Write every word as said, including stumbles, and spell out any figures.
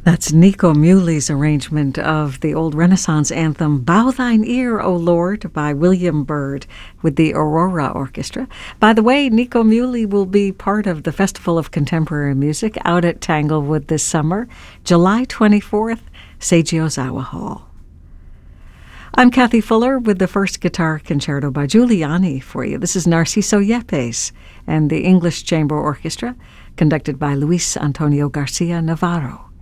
That's Nico Muley's arrangement of the old Renaissance anthem Bow Thine Ear, O Lord, by William Byrd with the Aurora Orchestra. By the way, Nico Muley will be part of the Festival of Contemporary Music out at Tanglewood this summer, July twenty-fourth, Seiji Ozawa Hall. I'm Kathy Fuller with the first guitar concerto by Giuliani for you. This is Narciso Yepes and the English Chamber Orchestra, conducted by Luis Antonio Garcia Navarro.